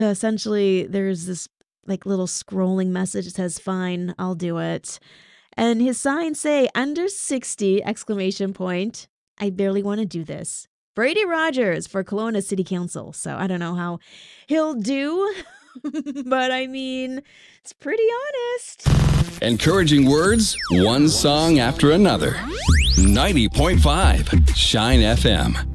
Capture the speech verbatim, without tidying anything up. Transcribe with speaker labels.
Speaker 1: essentially, there's this like little scrolling message that says, "Fine, I'll do it." And his signs say, "Under sixty!" exclamation point. I barely want to do this. Brady Rogers for Kelowna City Council. So I don't know how he'll do, but I mean, it's pretty honest.
Speaker 2: Encouraging words, one song after another. ninety point five Shine F M.